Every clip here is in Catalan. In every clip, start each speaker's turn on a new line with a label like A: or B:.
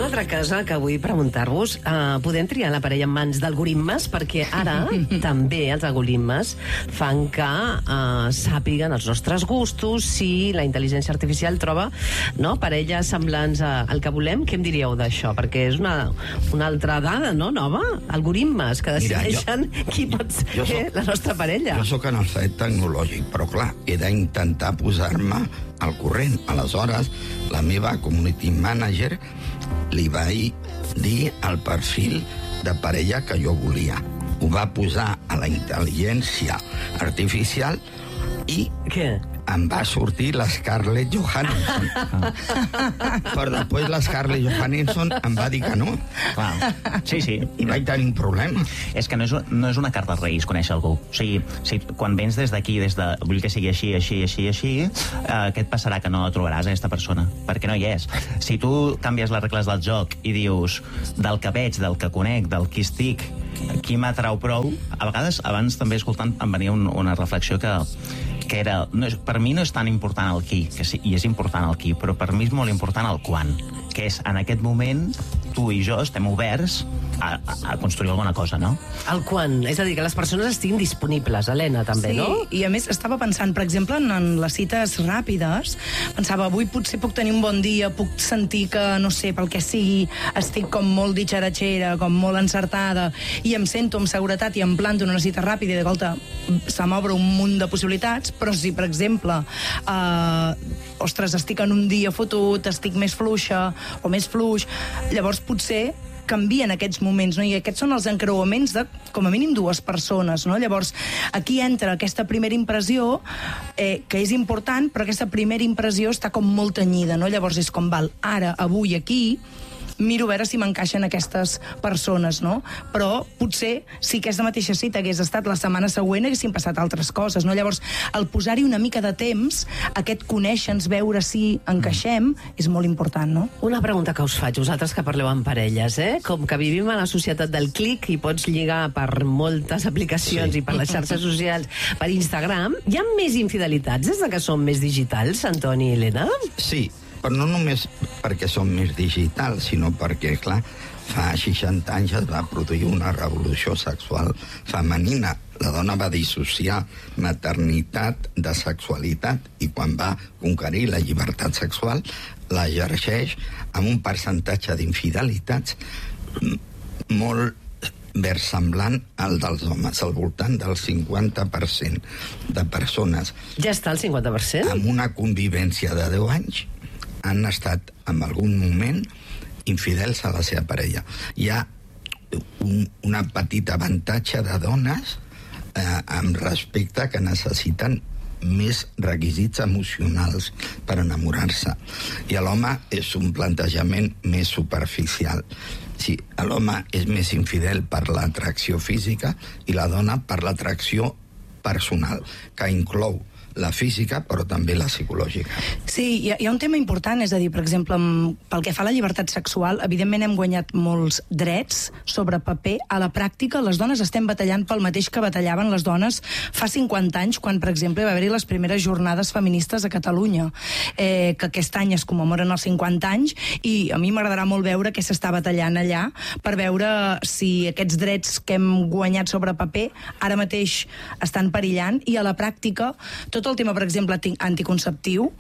A: altra cosa que vull preguntar-vos, podem triar la parella en mans d'algoritmes? Perquè ara també els algoritmes fan que sàpiguen els nostres gustos, si la intel·ligència artificial troba parelles semblants al que volem. Què em diríeu d'això? Perquè és una altra dada, no?, nova. Algoritmes que decideixen qui pot ser la nostra parella.
B: Jo sóc analfabet tecnològic, però clar, he d'intentar posar-me al corrent. Aleshores, la meva community manager li vaig dir el perfil de parella que jo volia. Ho va posar a la intel·ligència artificial i em va sortir l'Scarlett Johansson. Però després l'Scarlett Johansson em va dir que no.
C: Clar. Sí.
B: I vaig tenir un problema.
C: És que no és una carta als Reis conèixer algú. O sigui, quan vens des d'aquí, vull que sigui així, què et passarà? Que no trobaràs aquesta persona, perquè no hi és. Si tu canvies les regles del joc i dius del que veig, del que conec, del qui estic, qui m'atrau prou, a vegades, abans també escoltant, em venia una reflexió que era, per mi no és tan important el qui, i és important el qui, però per mi és molt important el quan, que és, en aquest moment, tu i jo estem oberts a construir alguna cosa, no?
A: El quan, és a dir, que les persones estiguin disponibles, Helena, també, no?
D: Sí, i a més estava pensant, per exemple, en les cites ràpides, pensava, avui potser puc tenir un bon dia, puc sentir que, no sé, pel que sigui, estic com molt ditxaratxera, com molt encertada, i em sento amb seguretat i em planto en una cita ràpida i de volta se m'obre un munt de possibilitats, però si, per exemple, ostres, estic en un dia fotut, estic més fluixa o més fluix, llavors potser canvien aquests moments, no? I aquests són els encreuaments de, com a mínim, dues persones, no? Llavors, aquí entra aquesta primera impressió, que és important, però aquesta primera impressió està com molt tenyida, no? Llavors és com, ara, avui, aquí, miro a veure si m'encaixen aquestes persones, no? Però potser, si aquesta mateixa cita hagués estat la setmana següent, haguessin passat altres coses, no? Llavors, el posar-hi una mica de temps, aquest conèixer-nos, veure si encaixem, és molt important, no?
A: Una pregunta que us faig, vosaltres que parleu amb parelles, com que vivim a la societat del clic i pots lligar per moltes aplicacions i per les xarxes socials, per Instagram, hi ha més infidelitats des que som més digitals, Antoni i Helena?
B: Sí, però no només perquè som més digitals, sinó perquè, clar, fa 60 anys es va produir una revolució sexual femenina. La dona va dissociar maternitat de sexualitat i quan va conquerir la llibertat sexual la exerceix amb un percentatge d'infidelitats molt versemblant al dels homes, al voltant del 50% de persones.
A: Ja està el 50%?
B: Amb una convivència de 10 anys han estat en algun moment infidels a la seva parella. Hi ha una petita avantatge de dones amb respecte que necessiten més requisits emocionals per enamorar-se. I l'home és un plantejament més superficial. Sí, l'home és més infidel per l'atracció física i la dona per l'atracció personal, que inclou la física, però també la psicològica.
D: Sí, hi ha un tema important, és a dir, per exemple, pel que fa a la llibertat sexual, evidentment hem guanyat molts drets sobre paper. A la pràctica, les dones estem batallant pel mateix que batallaven les dones fa 50 anys, quan, per exemple, va haver-hi les primeres jornades feministes a Catalunya, que aquest any es commemoren els 50 anys, i a mi m'agradarà molt veure què s'està batallant allà, per veure si aquests drets que hem guanyat sobre paper ara mateix estan perillant, i a la pràctica, tot el tema, per exemple, anticonceptiu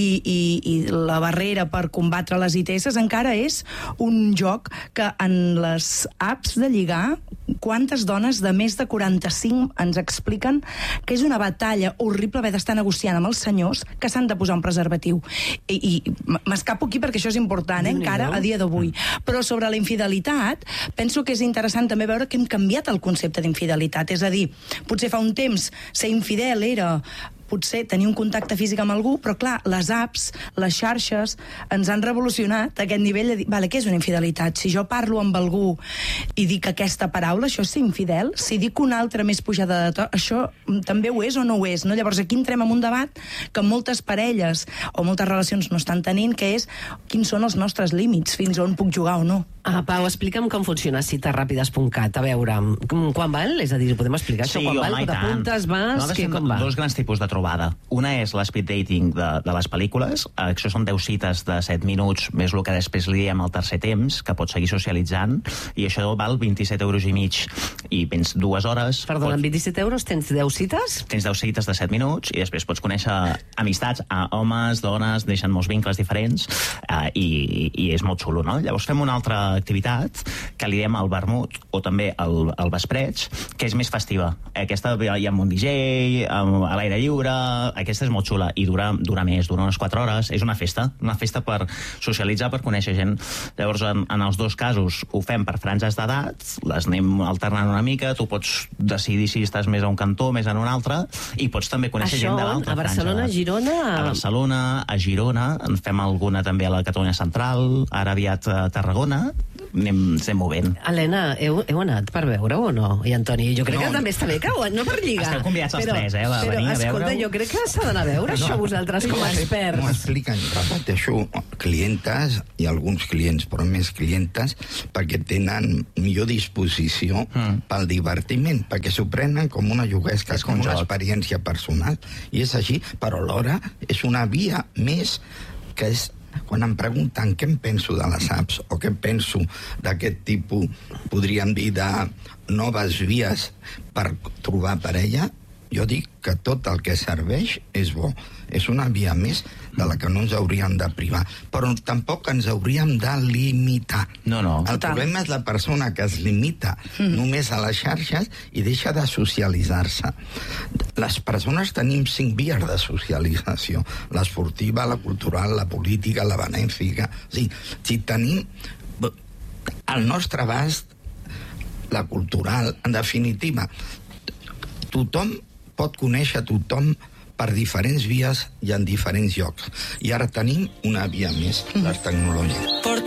D: i la barrera per combatre les ITS encara és un joc que en les apps de lligar, quantes dones de més de 45 ens expliquen que és una batalla horrible haver d'estar negociant amb els senyors que s'han de posar un preservatiu. I m'escapo aquí perquè això és important, encara a dia d'avui. Però sobre la infidelitat, penso que és interessant també veure que hem canviat el concepte d'infidelitat. És a dir, potser fa un temps ser infidel era potser tenir un contacte físic amb algú, però clar, les apps, les xarxes ens han revolucionat aquest nivell de dir, vale, què és una infidelitat? Si jo parlo amb algú i dic aquesta paraula, això és ser infidel? Si dic una altra més pujada de to, això també ho és o no ho és? No? Llavors aquí entrem en un debat que moltes parelles o moltes relacions no estan tenint, que és quins són els nostres límits, fins on puc jugar o no.
A: Pau, explica'm com funciona citasràpides.cat, a veure, quan val? És a dir, podem explicar això?
C: Sí,
A: quan val?
C: home, i tant.
A: T'apuntes, vas, com va?
C: Dos grans tipus de trobada. Una és l'espeed dating de les pel·lícules, això són 10 cites de 7 minuts, més el que després li diem el tercer temps, que pots seguir socialitzant, i això val 27,5 €, i vens 2 hores...
A: Perdona, amb 27 € tens 10 cites?
C: Tens 10 cites de 7 minuts, i després pots conèixer amistats, homes, dones, deixen molts vincles diferents, i és molt xulo, no? Llavors fem una altra activitat, que li diem el vermut, o també el vespreig, que és més festiva. Aquesta hi ha un DJ, a l'aire lliure, aquesta és molt xula, i dura més, dura unes 4 hores. És una festa per socialitzar, per conèixer gent. Llavors, en els dos casos, ho fem per franges d'edat, les anem alternant una mica, tu pots decidir si estàs més a un cantó, més en un altre, i pots també conèixer gent de l'altra franja.
A: A Barcelona, a Girona...
C: A Barcelona, a Girona, en fem alguna també a la Catalunya Central, ara aviat a Tarragona, estem movent.
A: Helena, heu anat per veure-ho o no? I Antoni, jo crec que també està bé que no per lligar.
C: Esteu convidats els tres, a venir a veure-ho.
A: Però, escolta, jo crec que s'ha d'anar a veure això, vosaltres, com a experts.
B: M'ho expliquen, repeteixo, clientes i alguns clients, però més clientes, perquè tenen millor disposició pel divertiment, perquè s'ho prenen com una juguesca, com una experiència personal, i és així, però alhora és una via més que és... Quan em pregunten què em penso de les apps o què em penso d'aquest tipus, podríem dir, de noves vies per trobar parella, jo dic que tot el que serveix és bo. És una via més de la que no ens hauríem de privar. Però tampoc ens hauríem de limitar.
C: No.
B: El problema és la persona que es limita només a les xarxes i deixa de socialitzar-se. Les persones tenim 5 vies de socialització. L'esportiva, la cultural, la política, la benèfica. Si tenim al nostre abast la cultural, en definitiva, tothom pot conèixer tothom per diferents vies i en diferents llocs. I ara tenim una via més, les tecnologies.